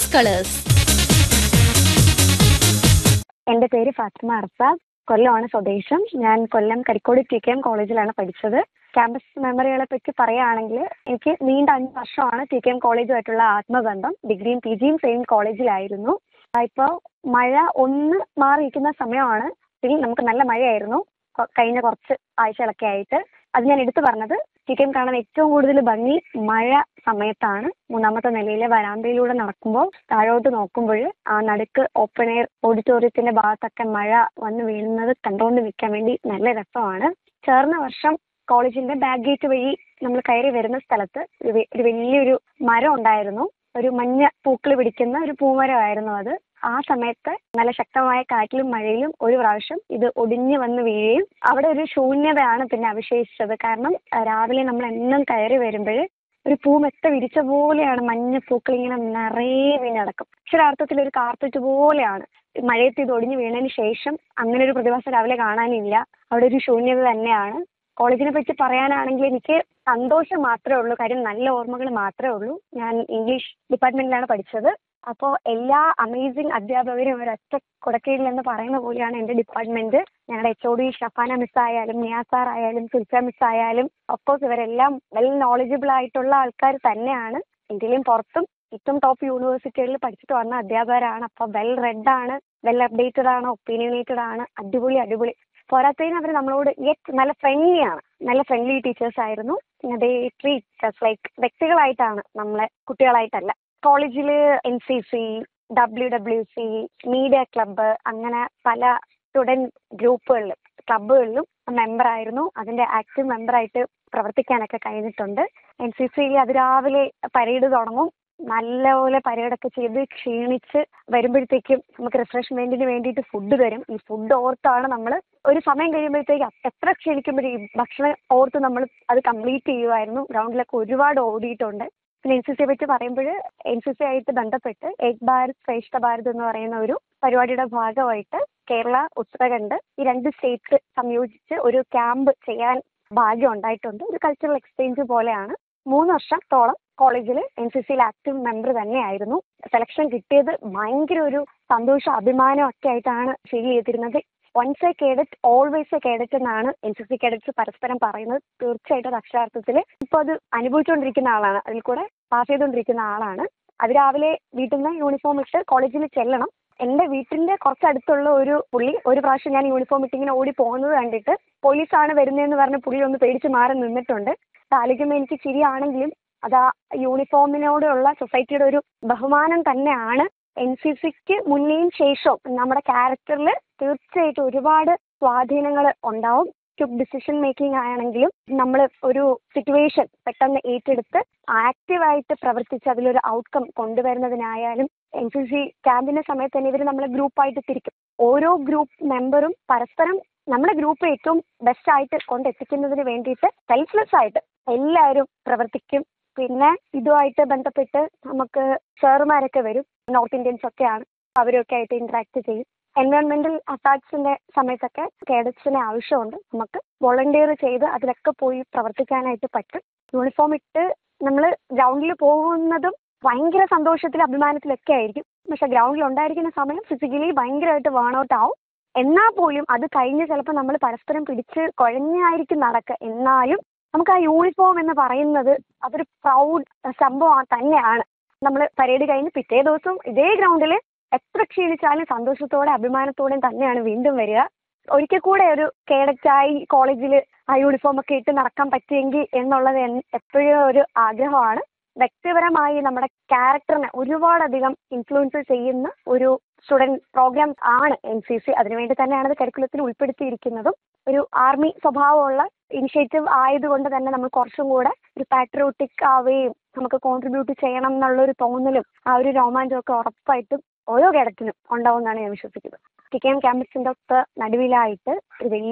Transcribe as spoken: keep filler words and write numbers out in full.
Campus colours. എൻ്റെ പേര് ഫാത്തിമ അർസാദ്. കൊല്ലമാണ് സ്വദേശം. ഞാൻ കൊല്ലം കരിക്കോട് ടി കെ എം കോളേജിലാണ് പഠിച്ചത്. ക്യാമ്പസ് മെമ്മറികളെ പറ്റി പറയുകയാണെങ്കിൽ എനിക്ക് നീണ്ട അഞ്ച് വർഷമാണ് ടി കെ എം കോളേജുമായിട്ടുള്ള ആത്മബന്ധം. ഡിഗ്രിയും പി ജിയും സെയിം കോളേജിലായിരുന്നു. ഇപ്പോൾ മഴ ഒന്ന് മാറിയിരിക്കുന്ന സമയമാണ്. ഇതിൽ നമുക്ക് നല്ല മഴയായിരുന്നു കഴിഞ്ഞ കുറച്ച് ആഴ്ചകളൊക്കെ ആയിട്ട്. അത് ഞാൻ എടുത്തു പറഞ്ഞത് ടി കെ എം കാണാൻ ഏറ്റവും കൂടുതൽ ഭംഗി മഴ സമയത്താണ്. മൂന്നാമത്തെ നിലയിലെ വരാന്തയിലൂടെ നടക്കുമ്പോൾ താഴോട്ട് നോക്കുമ്പോൾ ആ നടുക്ക് ഓപ്പൺ എയർ ഓഡിറ്റോറിയത്തിന്റെ ഭാഗത്തൊക്കെ മഴ വന്ന് വീഴുന്നത് കണ്ടുകൊണ്ട് നിൽക്കാൻ വേണ്ടി നല്ല രസമാണ്. ചേർന്ന വർഷം കോളേജിന്റെ ബാക്ക് ഗേറ്റ് വഴി നമ്മൾ കയറി വരുന്ന സ്ഥലത്ത് ഒരു ഒരു വലിയൊരു മരം ഉണ്ടായിരുന്നു. ഒരു മഞ്ഞ പൂക്കൾ പിടിക്കുന്ന ഒരു പൂമരമായിരുന്നു അത്. ആ സമയത്ത് നല്ല ശക്തമായ കാറ്റിലും മഴയിലും ഒരു പ്രാവശ്യം ഇത് ഒടിഞ്ഞു വന്ന് വീഴുകയും അവിടെ ഒരു ശൂന്യതയാണ് പിന്നെ അവശേഷിച്ചത്. കാരണം രാവിലെ നമ്മൾ എന്നും കയറി വരുമ്പോൾ ഒരു പൂമെത്ത വിരിച്ച പോലെയാണ് മഞ്ഞ പൂക്കൾ ഇങ്ങനെ നിറയെ വീണടക്കും. അക്ഷരാർത്ഥത്തിൽ ഒരു കാർപ്പറ്റ് പോലെയാണ്. മഴയത്ത് ഇത് ഒടിഞ്ഞു വീണതിന് ശേഷം അങ്ങനെ ഒരു പ്രതിഭാസം രാവിലെ കാണാനില്ല. അവിടെ ഒരു ശൂന്യത തന്നെയാണ്. കോളേജിനെ പറ്റി പറയാനാണെങ്കിൽ എനിക്ക് സന്തോഷം മാത്രമേ ഉള്ളൂ. കാര്യം നല്ല ഓർമ്മകൾ മാത്രമേ ഉള്ളൂ. ഞാൻ ഇംഗ്ലീഷ് ഡിപ്പാർട്ട്മെന്റിലാണ് പഠിച്ചത്. അപ്പോൾ എല്ലാ അമേസിങ് അധ്യാപകരും ഒരൊറ്റ കുടക്കീഴിൽ എന്ന് പറയുന്ന പോലെയാണ് എൻ്റെ ഡിപ്പാർട്ട്മെന്റ്. ഞങ്ങളുടെ H O D Shafana miss ആയാലും നിയാ സാർ ആയാലും സുൽഫ മിസ് ആയാലും ഒഫ്കോഴ്സ് ഇവരെല്ലാം വെൽ നോളജബിൾ ആയിട്ടുള്ള ആൾക്കാർ തന്നെയാണ്. ഇന്ത്യയിലും പുറത്തും ഏറ്റവും ടോപ്പ് യൂണിവേഴ്സിറ്റികളിൽ പഠിച്ചിട്ട് വന്ന അധ്യാപകരാണ്. അപ്പോൾ വെൽ റെഡ് ആണ്, വെൽ അപ്ഡേറ്റഡ് ആണ്, ഒപ്പീനിയനേറ്റഡ് ആണ്. അടിപൊളി അടിപൊളി പോരാത്തതിന് അവർ നമ്മളോട് യെറ്റ് നല്ല ഫ്രണ്ട്ലി ആണ്. നല്ല ഫ്രണ്ട്ലി ടീച്ചേഴ്സ് ആയിരുന്നു. ദേ ട്രീറ്റ് ലൈക്ക് വ്യക്തികളായിട്ടാണ്, നമ്മളെ കുട്ടികളായിട്ടല്ല. കോളേജിൽ N C C, W W C, media club, അങ്ങനെ പല സ്റ്റുഡൻറ് ഗ്രൂപ്പുകളിലും ക്ലബ്ബുകളിലും മെമ്പറായിരുന്നു. അതിൻ്റെ ആക്റ്റീവ് മെമ്പറായിട്ട് പ്രവർത്തിക്കാനൊക്കെ കഴിഞ്ഞിട്ടുണ്ട്. എൻ സി സിയിൽ അതിരാവിലെ പരേഡ് തുടങ്ങും. നല്ലപോലെ പരേഡൊക്കെ ചെയ്ത് ക്ഷീണിച്ച് വരുമ്പോഴത്തേക്കും നമുക്ക് റിഫ്രഷ്മെന്റിന് വേണ്ടിയിട്ട് ഫുഡ് തരും. ഈ ഫുഡ് ഓർത്താണ് നമ്മൾ ഒരു സമയം കഴിയുമ്പോഴത്തേക്ക് എത്ര ക്ഷീണിക്കുമ്പോഴും ഈ ഭക്ഷണം ഓർത്ത് നമ്മൾ അത് കംപ്ലീറ്റ് ചെയ്യുമായിരുന്നു. ഗ്രൗണ്ടിലൊക്കെ ഒരുപാട് ഓടിയിട്ടുണ്ട്. പിന്നെ എൻ സി സിയെ പറ്റി പറയുമ്പോൾ എൻ സി സി ആയിട്ട് ബന്ധപ്പെട്ട് ഏക് ഭാരത് ശ്രേഷ്ഠ ഭാരത് എന്ന് പറയുന്ന ഒരു പരിപാടിയുടെ ഭാഗമായിട്ട് കേരള, ഉത്തരാഖണ്ഡ് ഈ രണ്ട് സ്റ്റേറ്റ് സംയോജിച്ച് ഒരു ക്യാമ്പ് ചെയ്യാൻ ഭാഗ്യം ഉണ്ടായിട്ടുണ്ട്. ഒരു കൾച്ചറൽ എക്സ്ചേഞ്ച് പോലെയാണ്. മൂന്ന് വർഷത്തോളം കോളേജിൽ എൻ സി സിയിൽ ആക്റ്റീവ് മെമ്പർ തന്നെയായിരുന്നു. സെലക്ഷൻ കിട്ടിയത് ഭയങ്കര ഒരു സന്തോഷം, അഭിമാനം ഒക്കെ ആയിട്ടാണ് ഫീൽ ചെയ്തിരുന്നത്. Once A cadet always A cadet എന്നാണ് എൻ സി സി കേഡറ്റ്സ് പരസ്പരം പറയുന്നത്. തീർച്ചയായിട്ടും അത് അക്ഷരാർത്ഥത്തിൽ ഇപ്പോൾ അത് അനുഭവിച്ചുകൊണ്ടിരിക്കുന്ന ആളാണ്, അതിൽ കൂടെ പാസ് ചെയ്തുകൊണ്ടിരിക്കുന്ന ആളാണ്. അത് രാവിലെ വീട്ടിൽ നിന്ന് യൂണിഫോം ഇട്ട് കോളേജിൽ ചെല്ലണം. എൻ്റെ വീട്ടിൻ്റെ കുറച്ചടുത്തുള്ള ഒരു പുള്ളി ഒരു പ്രാവശ്യം ഞാൻ യൂണിഫോം ഇട്ടിങ്ങനെ ഓടി പോകുന്നത് കണ്ടിട്ട് പോലീസാണ് വരുന്നതെന്ന് പറഞ്ഞ് പുള്ളി ഒന്ന് പേടിച്ച് മാറി നിന്നിട്ടുണ്ട്. ആലോചിക്കുമ്പോൾ എനിക്ക് ചിരിയാണെങ്കിലും അത് ആ യൂണിഫോമിനോടുള്ള സൊസൈറ്റിയുടെ ഒരു ബഹുമാനം തന്നെയാണ്. എൻ സി സിക്ക് മുന്നേയും ശേഷവും നമ്മുടെ ക്യാരക്ടറിൽ തീർച്ചയായിട്ടും ഒരുപാട് സ്വാധീനങ്ങൾ ഉണ്ടാവും. ക്വിക്ക് ഡിസിഷൻ മേക്കിംഗ് ആണെങ്കിലും നമ്മൾ ഒരു സിറ്റുവേഷൻ പെട്ടെന്ന് ഏറ്റെടുത്ത് ആക്റ്റീവായിട്ട് പ്രവർത്തിച്ച് അതിലൊരു ഔട്ട്കം കൊണ്ടുവരുന്നതിനായാലും എൻ സി സി ക്യാമ്പിന്റെ സമയത്ത് തന്നെ ഇവർ നമ്മളെ ഗ്രൂപ്പായിട്ട് തിരിക്കും. ഓരോ ഗ്രൂപ്പ് മെമ്പറും പരസ്പരം നമ്മുടെ ഗ്രൂപ്പ് ഏറ്റവും ബെസ്റ്റ് ആയിട്ട് കൊണ്ടെത്തിക്കുന്നതിന് വേണ്ടിയിട്ട് സെൽഫ്ലെസ് ആയിട്ട് എല്ലാവരും പ്രവർത്തിക്കും. പിന്നെ ഇതുമായിട്ട് ബന്ധപ്പെട്ട് നമുക്ക് സാറുമാരൊക്കെ വരും, നോർത്ത് ഇന്ത്യൻസ് ഒക്കെയാണ്, അവരൊക്കെ ആയിട്ട് ഇന്ററാക്ട് ചെയ്യും. എൻവയോൺമെന്റൽ അറ്റാക്സിന്റെ സമയത്തൊക്കെ കേഡറ്റ്സിന് ആവശ്യമുണ്ട്. നമുക്ക് വോളണ്ടിയർ ചെയ്ത് അതിലൊക്കെ പോയി പ്രവർത്തിക്കാനായിട്ട് പറ്റും. യൂണിഫോം ഇട്ട് നമ്മൾ ഗ്രൗണ്ടിൽ പോകുന്നതും ഭയങ്കര സന്തോഷത്തിലും അഭിമാനത്തിലൊക്കെ ആയിരിക്കും. പക്ഷെ ഗ്രൗണ്ടിൽ ഉണ്ടായിരിക്കുന്ന സമയം ഫിസിക്കലി ഭയങ്കരമായിട്ട് വേർണൗട്ട് ആവും. എന്നാൽ പോലും അത് കഴിഞ്ഞ് ചിലപ്പോൾ നമ്മൾ പരസ്പരം പിടിച്ച് കുഴഞ്ഞായിരിക്കും നടക്കുക. എന്നാലും നമുക്ക് ആ യൂണിഫോം എന്ന് പറയുന്നത് അതൊരു പ്രൗഡ് സംഭവം തന്നെയാണ്. നമ്മൾ പരേഡ് കഴിഞ്ഞ് പിറ്റേ ദിവസം ഇതേ ഗ്രൗണ്ടിൽ എത്ര ക്ഷീണിച്ചാലും സന്തോഷത്തോടെ അഭിമാനത്തോടെയും തന്നെയാണ് വീണ്ടും വരിക. ഒരിക്കൽ കൂടെ ഒരു കേഡറ്റായി കോളേജിൽ ആ യൂണിഫോം ഒക്കെ ഇട്ട് നടക്കാൻ പറ്റിയെങ്കിൽ എന്നുള്ളത് എപ്പോഴും ഒരു ആഗ്രഹമാണ്. വ്യക്തിപരമായി നമ്മുടെ ക്യാരക്ടറിനെ ഒരുപാടധികം ഇൻഫ്ലുവൻസ് ചെയ്യുന്ന ഒരു സ്റ്റുഡൻറ് പ്രോഗ്രാം ആണ് എൻ സി സി. അതിനുവേണ്ടി തന്നെയാണ് അത് കരിക്കുലത്തിൽ ഉൾപ്പെടുത്തിയിരിക്കുന്നതും. ഒരു ആർമി സ്വഭാവമുള്ള ഇനിഷ്യേറ്റീവ് ആയതുകൊണ്ട് തന്നെ നമ്മൾ കുറച്ചും കൂടെ ഒരു പാട്രിയോട്ടിക് ആവുകയും നമുക്ക് കോൺട്രിബ്യൂട്ട് ചെയ്യണം എന്നുള്ളൊരു തോന്നലും ആ ഒരു രോമാഞ്ചമൊക്കെ ഉറപ്പായിട്ടും ഓരോ കേഡറ്റിനും ഉണ്ടാവും എന്നാണ് ഞാൻ വിശ്വസിക്കുന്നത്. ടി കെ എം ക്യാമ്പസിൻ്റെ ഒക്കെ നടുവിലായിട്ട് ഒരു വലിയ